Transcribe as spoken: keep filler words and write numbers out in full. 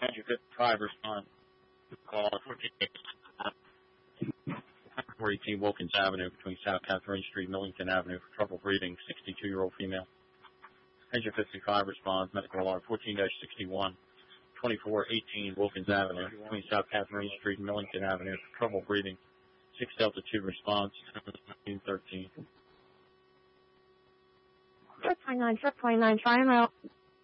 Engine fifty-five, respond. Call fourteen eighteen Wilkins Avenue between South Catherine Street and Millington Avenue for trouble breathing, sixty-two-year-old female. Engine fifty-five responds, medical alarm fourteen sixty-one, twenty-four eighteen Wilkins Avenue between South Catherine Street and Millington Avenue for trouble breathing, six Delta two response, nineteen thirteen. four twenty-nine, four twenty-nine, try him out.